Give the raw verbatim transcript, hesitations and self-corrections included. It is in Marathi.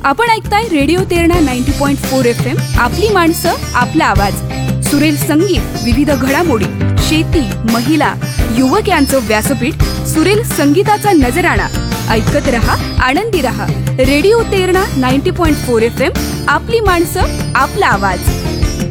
आपण ऐकताय radio Terna ninety point four F M. आपली माणसं, आपला आवाज. सुरेल संगीत, विविध घडामोडी, शेती, महिला, युवक यांचं व्यासपीठ. सुरेल संगीताचा नजराणा. ऐकत रहा, आनंदी रहा. Radio Terna ninety point four F M. आपली माणसं, आपला आवाज.